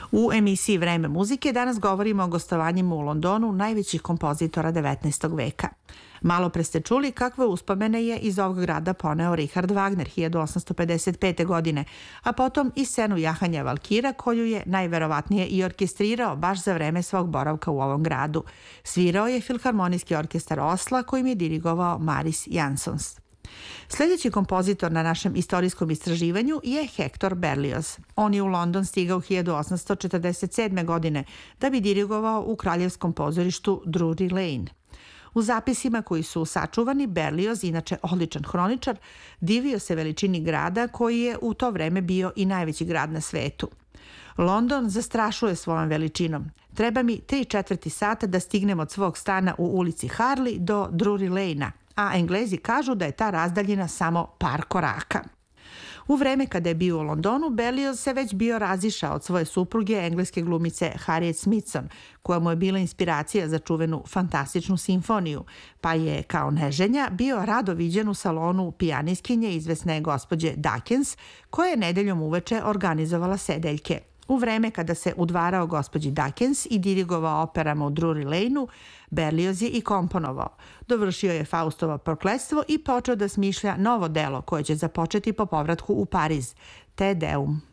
U emisiji Vreme muzike danas govorimo o gostovanjima u Londonu najvećih kompozitora 19. veka. Malo pre ste čuli kakve uspomene je iz ovog grada poneo Richard Wagner 1855. godine, a potom i scenu jahanja Valkira koju je najverovatnije i orkestrirao baš za vreme svog boravka u ovom gradu. Svirao je Filharmonijski orkestar Osla kojim je dirigovao Maris Jansons. Sljedeći kompozitor na našem istorijskom istraživanju je Hector Berlioz. On je u London stigao 1847. godine da bi dirigovao u kraljevskom pozorištu Drury Lane. U zapisima koji su sačuvani, Berlioz, inače odličan hroničar, divio se veličini grada koji je u to vreme bio i najveći grad na svetu. London zastrašuje svojom veličinom. Treba mi 3/4 sata da stignem od svog stana u ulici Harley do Drury Lane-a, a Englezi kažu da je ta razdaljina samo par koraka. U vreme kada je bio u Londonu, Berlioz se već bio razišao od svoje supruge, engleske glumice Harriet Smithson, koja mu je bila inspiracija za čuvenu fantastičnu simfoniju, pa je kao neženja bio rado viđen u salonu pijaniskinje izvesne gospođe Dakens, koja je nedeljom uveče organizovala sedeljke. U vreme kada se udvarao gospođi Dakens i dirigovao operama u Drury Lane-u, Berlioz je i komponovao. Dovršio je Faustovo prokletstvo i počeo da smišlja novo delo koje će započeti po povratku u Pariz, Te Deum.